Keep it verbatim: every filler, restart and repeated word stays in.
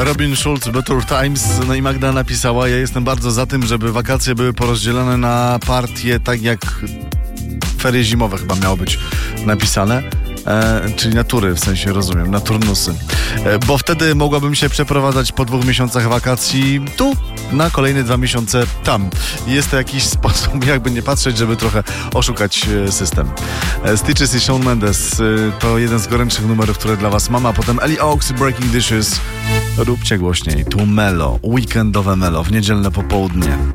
Robin Schulz, Better Times. No i Magda napisała: ja jestem bardzo za tym, żeby wakacje były porozdzielone na partie, tak jak ferie zimowe chyba miało być napisane. E, czyli na tury, w sensie rozumiem, na turnusy. E, bo wtedy mogłabym się przeprowadzać po dwóch miesiącach wakacji tu, na kolejne dwa miesiące tam. Jest to jakiś sposób, jakby nie patrzeć, żeby trochę oszukać e, system. E, Stitches i Shawn Mendes e, to jeden z gorętszych numerów, które dla was mam, a potem Ellie Oaks, Breaking Dishes. Róbcie głośniej. Tu Melo, weekendowe Melo w niedzielne popołudnie.